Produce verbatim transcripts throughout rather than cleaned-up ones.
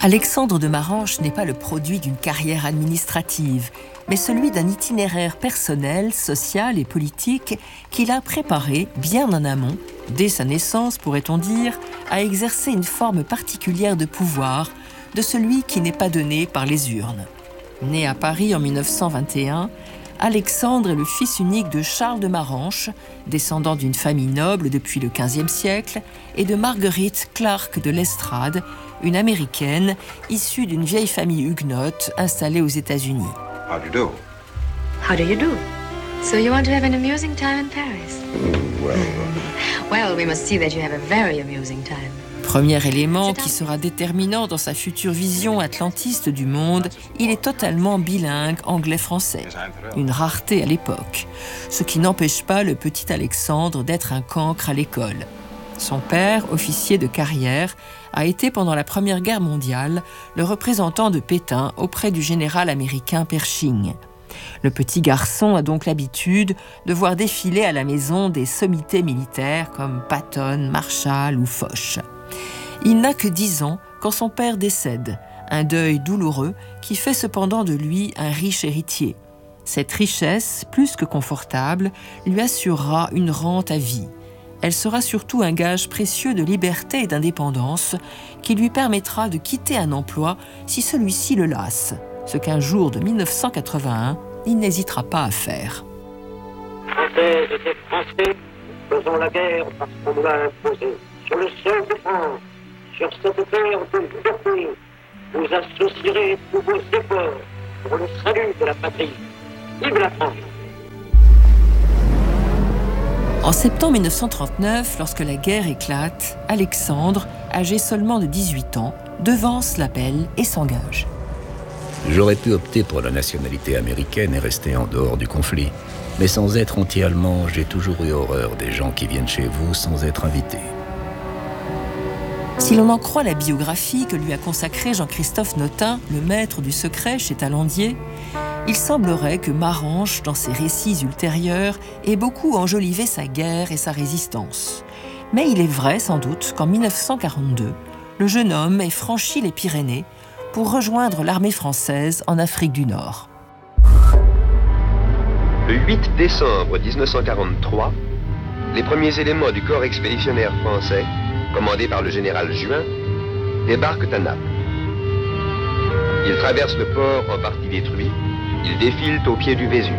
Alexandre de Maranche n'est pas le produit d'une carrière administrative, mais celui d'un itinéraire personnel, social et politique qu'il a préparé bien en amont, dès sa naissance, pourrait-on dire, à exercer une forme particulière de pouvoir, de celui qui n'est pas donné par les urnes. Né à Paris en mille neuf cent vingt et un, Alexandre est le fils unique de Charles de Maranche, descendant d'une famille noble depuis le quinzième siècle, et de Marguerite Clark de Lestrade, une Américaine issue d'une vieille famille huguenote installée aux États-Unis. How do you do? How do you do? So you want to have an amusing time in Paris? Mm, well, uh... well, we must see that you have a very amusing time. Premier élément qui sera déterminant dans sa future vision atlantiste du monde, il est totalement bilingue anglais-français, une rareté à l'époque, ce qui n'empêche pas le petit Alexandre d'être un cancre à l'école. Son père, officier de carrière, a été pendant la Première Guerre mondiale le représentant de Pétain auprès du général américain Pershing. Le petit garçon a donc l'habitude de voir défiler à la maison des sommités militaires comme Patton, Marshall ou Foch. Il n'a que dix ans quand son père décède, un deuil douloureux qui fait cependant de lui un riche héritier. Cette richesse, plus que confortable, lui assurera une rente à vie. Elle sera surtout un gage précieux de liberté et d'indépendance qui lui permettra de quitter un emploi si celui-ci le lasse, ce qu'un jour de mille neuf cent quatre-vingt-un, il n'hésitera pas à faire. Françaises et Français, faisons la guerre parce qu'on nous l'a imposée. Sur le sol de France, sur cette terre de liberté, vous associerez tous vos efforts pour le salut de la patrie. Vive la France! En septembre mille neuf cent trente-neuf, lorsque la guerre éclate, Alexandre, âgé seulement de dix-huit ans, devance l'appel et s'engage. J'aurais pu opter pour la nationalité américaine et rester en dehors du conflit. Mais sans être anti-allemand, j'ai toujours eu horreur des gens qui viennent chez vous sans être invités. Si l'on en croit la biographie que lui a consacrée Jean-Christophe Notin, le maître du secret chez Talandier, il semblerait que Maranche, dans ses récits ultérieurs, ait beaucoup enjolivé sa guerre et sa résistance. Mais il est vrai, sans doute, qu'en mille neuf cent quarante-deux, le jeune homme ait franchi les Pyrénées pour rejoindre l'armée française en Afrique du Nord. Le huit décembre mille neuf cent quarante-trois, les premiers éléments du corps expéditionnaire français, commandé par le général Juin, débarquent à Naples. Ils traversent le port en partie détruit. Ils défilent au pied du Vésuve.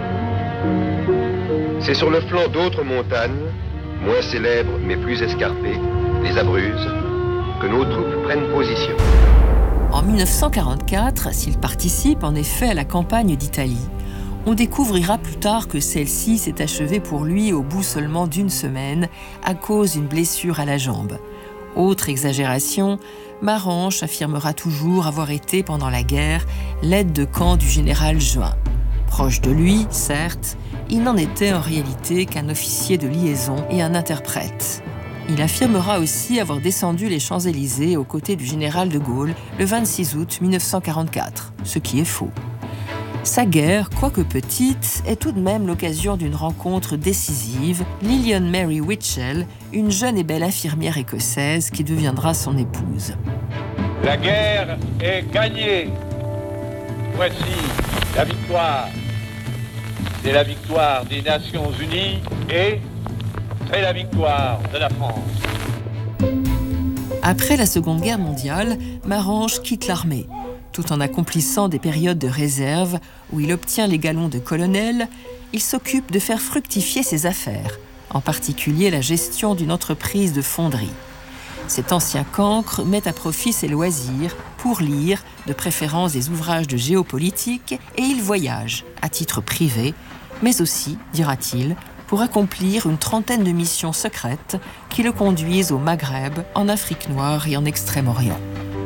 C'est sur le flanc d'autres montagnes, moins célèbres mais plus escarpées, les Abruzzes, que nos troupes prennent position. En mille neuf cent quarante-quatre, s'il participe en effet à la campagne d'Italie, on découvrira plus tard que celle-ci s'est achevée pour lui au bout seulement d'une semaine à cause d'une blessure à la jambe. Autre exagération, Maranche affirmera toujours avoir été, pendant la guerre, l'aide de camp du général Juin. Proche de lui, certes, il n'en était en réalité qu'un officier de liaison et un interprète. Il affirmera aussi avoir descendu les Champs-Élysées aux côtés du général de Gaulle le vingt-six août mille neuf cent quarante-quatre, ce qui est faux. Sa guerre, quoique petite, est tout de même l'occasion d'une rencontre décisive, Lillian Mary Whitchell, une jeune et belle infirmière écossaise qui deviendra son épouse. La guerre est gagnée. Voici la victoire. C'est la victoire des Nations Unies et c'est la victoire de la France. Après la Seconde Guerre mondiale, Maranche quitte l'armée. Tout en accomplissant des périodes de réserve où il obtient les galons de colonel, il s'occupe de faire fructifier ses affaires, en particulier la gestion d'une entreprise de fonderie. Cet ancien cancre met à profit ses loisirs pour lire, de préférence des ouvrages de géopolitique, et il voyage, à titre privé, mais aussi, dira-t-il, pour accomplir une trentaine de missions secrètes qui le conduisent au Maghreb, en Afrique noire et en Extrême-Orient.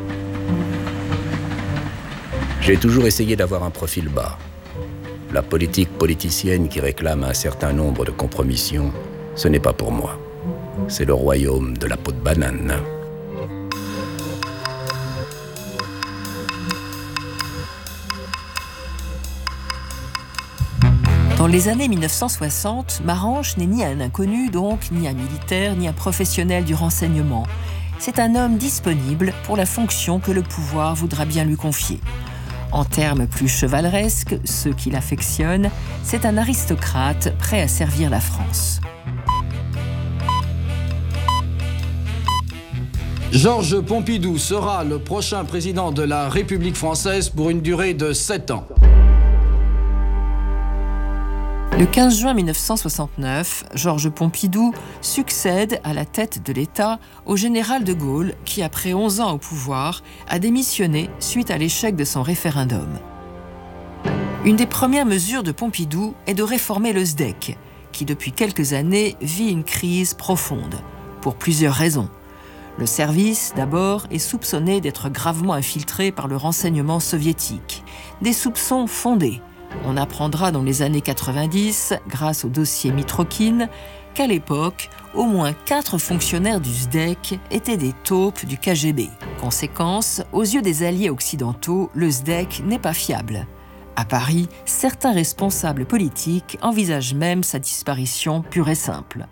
J'ai toujours essayé d'avoir un profil bas. La politique politicienne qui réclame un certain nombre de compromissions, ce n'est pas pour moi. C'est le royaume de la peau de banane. Dans les années mille neuf cent soixante, Maranche n'est ni un inconnu, donc, ni un militaire, ni un professionnel du renseignement. c'est un homme disponible pour la fonction que le pouvoir voudra bien lui confier. En termes plus chevaleresques, ceux qui l'affectionnent, c'est un aristocrate prêt à servir la France. Georges Pompidou sera le prochain président de la République française pour une durée de sept ans. Le quinze juin mille neuf cent soixante-neuf, Georges Pompidou succède à la tête de l'État au général de Gaulle qui, après onze ans au pouvoir, a démissionné suite à l'échec de son référendum. Une des premières mesures de Pompidou est de réformer le S D E C, qui depuis quelques années vit une crise profonde, pour plusieurs raisons. Le service, d'abord, est soupçonné d'être gravement infiltré par le renseignement soviétique. Des soupçons fondés. On apprendra dans les années quatre-vingt-dix, grâce au dossier Mitrokhin, qu'à l'époque, au moins quatre fonctionnaires du S D E C étaient des taupes du K G B. Conséquence, aux yeux des alliés occidentaux, le S D E C n'est pas fiable. À Paris, certains responsables politiques envisagent même sa disparition pure et simple.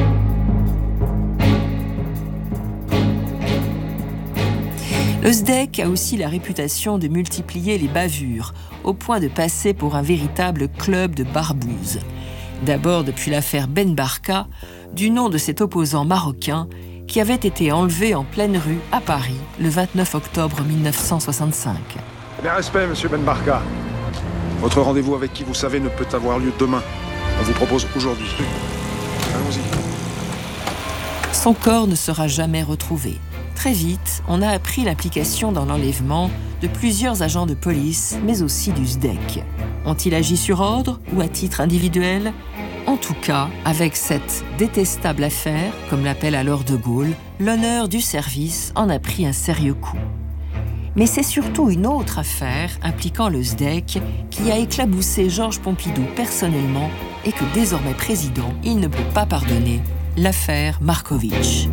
Le S D E C a aussi la réputation de multiplier les bavures, au point de passer pour un véritable club de barbouzes. D'abord depuis l'affaire Ben Barka, du nom de cet opposant marocain qui avait été enlevé en pleine rue à Paris le vingt-neuf octobre mille neuf cent soixante-cinq. Mes respects, monsieur Ben Barka. Votre rendez-vous avec qui vous savez ne peut avoir lieu demain. On vous propose aujourd'hui. Allons-y. Son corps ne sera jamais retrouvé. Très vite, on a appris l'implication dans l'enlèvement de plusieurs agents de police, mais aussi du S D E C. Ont-ils agi sur ordre ou à titre individuel ? En tout cas, avec cette détestable affaire, comme l'appelle alors de Gaulle, l'honneur du service en a pris un sérieux coup. Mais c'est surtout une autre affaire impliquant le S D E C qui a éclaboussé Georges Pompidou personnellement et que désormais président, il ne peut pas pardonner, l'affaire Markovitch.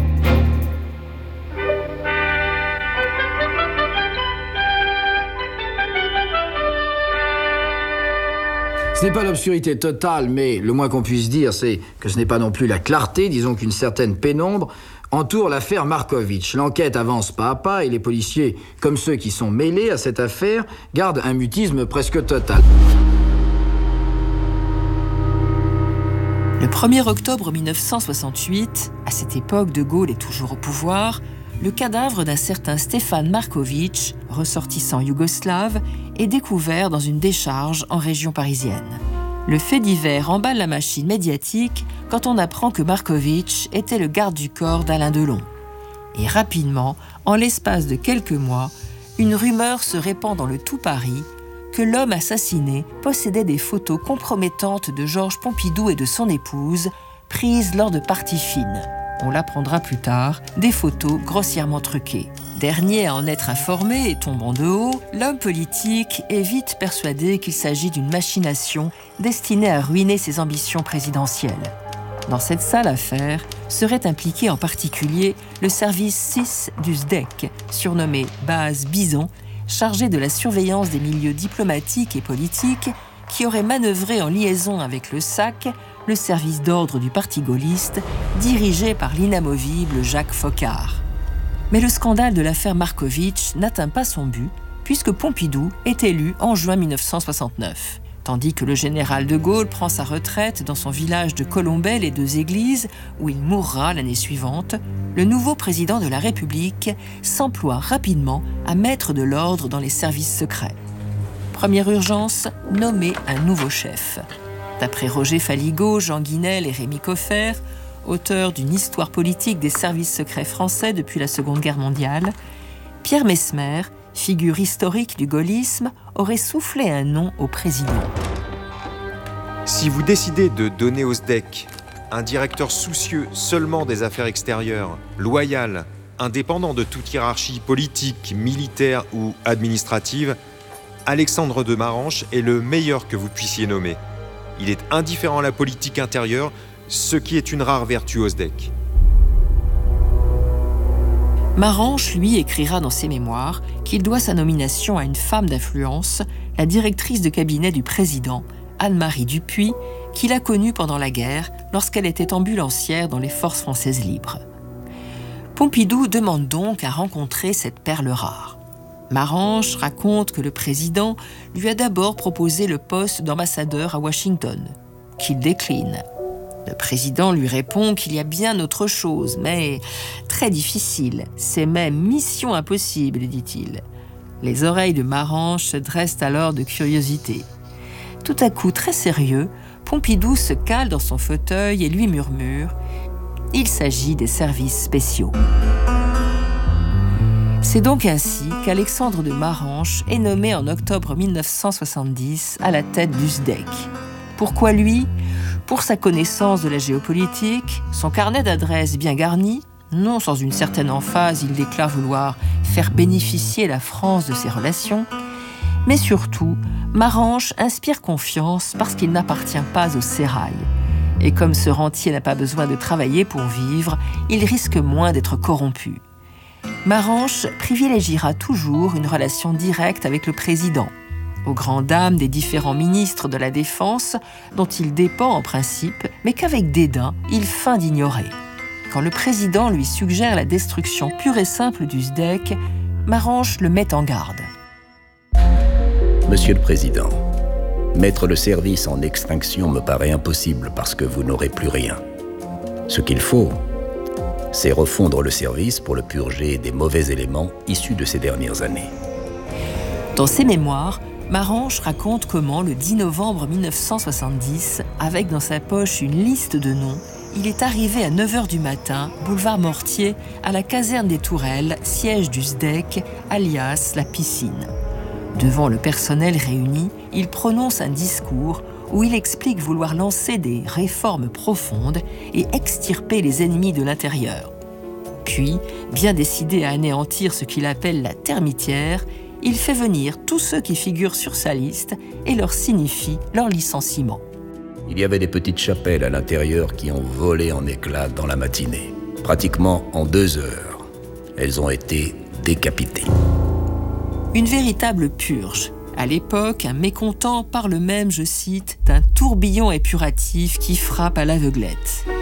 Ce n'est pas l'obscurité totale, mais le moins qu'on puisse dire, c'est que ce n'est pas non plus la clarté, disons qu'une certaine pénombre, entoure l'affaire Markovitch. L'enquête avance pas à pas et les policiers, comme ceux qui sont mêlés à cette affaire, gardent un mutisme presque total. Le premier octobre mille neuf cent soixante-huit, à cette époque, De Gaulle est toujours au pouvoir, le cadavre d'un certain Stefan Markovitch, ressortissant yougoslave, est découvert dans une décharge en région parisienne. Le fait divers emballe la machine médiatique quand on apprend que Markovitch était le garde du corps d'Alain Delon. Et rapidement, en l'espace de quelques mois, une rumeur se répand dans le tout Paris que l'homme assassiné possédait des photos compromettantes de Georges Pompidou et de son épouse, prises lors de parties fines. On l'apprendra plus tard, des photos grossièrement truquées. Dernier à en être informé et tombant de haut, l'homme politique est vite persuadé qu'il s'agit d'une machination destinée à ruiner ses ambitions présidentielles. Dans cette sale affaire serait impliqué en particulier le service six du S D E C, surnommé Base Bison, chargé de la surveillance des milieux diplomatiques et politiques, qui aurait manœuvré en liaison avec le S A C, le service d'ordre du parti gaulliste, dirigé par l'inamovible Jacques Foccart. Mais le scandale de l'affaire Markovitch n'atteint pas son but, puisque Pompidou est élu en juin mille neuf cent soixante-neuf. Tandis que le général de Gaulle prend sa retraite dans son village de Colombey les Deux Églises, où il mourra l'année suivante, le nouveau président de la République s'emploie rapidement à mettre de l'ordre dans les services secrets. Première urgence, nommer un nouveau chef. D'après Roger Faligot, Jean Guinel et Rémi Coffert, auteurs d'une histoire politique des services secrets français depuis la Seconde Guerre mondiale, Pierre Messmer, figure historique du gaullisme, aurait soufflé un nom au président. Si vous décidez de donner au S D E C un directeur soucieux seulement des affaires extérieures, loyal, indépendant de toute hiérarchie politique, militaire ou administrative, Alexandre de Maranche est le meilleur que vous puissiez nommer. Il est indifférent à la politique intérieure, ce qui est une rare vertu au S D E C. Maranche, lui, écrira dans ses mémoires qu'il doit sa nomination à une femme d'influence, la directrice de cabinet du président, Anne-Marie Dupuis, qu'il a connue pendant la guerre lorsqu'elle était ambulancière dans les forces françaises libres. Pompidou demande donc à rencontrer cette perle rare. Marange raconte que le président lui a d'abord proposé le poste d'ambassadeur à Washington, qu'il décline. Le président lui répond qu'il y a bien autre chose, mais très difficile. C'est même mission impossible, dit-il. Les oreilles de Marange se dressent alors de curiosité. Tout à coup, très sérieux, Pompidou se cale dans son fauteuil et lui murmure « Il s'agit des services spéciaux ». C'est donc ainsi qu'Alexandre de Marange est nommé en octobre mille neuf cent soixante-dix à la tête du S D E C. Pourquoi lui ? Pour sa connaissance de la géopolitique, son carnet d'adresses bien garni, non sans une certaine emphase, il déclare vouloir faire bénéficier la France de ses relations, mais surtout, Marange inspire confiance parce qu'il n'appartient pas au sérail. Et comme ce rentier n'a pas besoin de travailler pour vivre, il risque moins d'être corrompu. Marange privilégiera toujours une relation directe avec le président, aux grandes dames des différents ministres de la Défense dont il dépend en principe, mais qu'avec dédain, il feint d'ignorer. Quand le président lui suggère la destruction pure et simple du S D E C, Marange le met en garde. Monsieur le Président, mettre le service en extinction me paraît impossible parce que vous n'aurez plus rien. Ce qu'il faut, c'est refondre le service pour le purger des mauvais éléments issus de ces dernières années. Dans ses mémoires, Marange raconte comment, le dix novembre mille neuf cent soixante-dix, avec dans sa poche une liste de noms, il est arrivé à neuf heures du matin, boulevard Mortier, à la caserne des Tourelles, siège du S D E C, alias la piscine. Devant le personnel réuni, il prononce un discours où il explique vouloir lancer des réformes profondes et extirper les ennemis de l'intérieur. Puis, bien décidé à anéantir ce qu'il appelle la termitière, il fait venir tous ceux qui figurent sur sa liste et leur signifie leur licenciement. Il y avait des petites chapelles à l'intérieur qui ont volé en éclats dans la matinée. Pratiquement en deux heures, elles ont été décapitées. Une véritable purge. À l'époque, un mécontent parle même, je cite, d'un tourbillon épuratif qui frappe à l'aveuglette.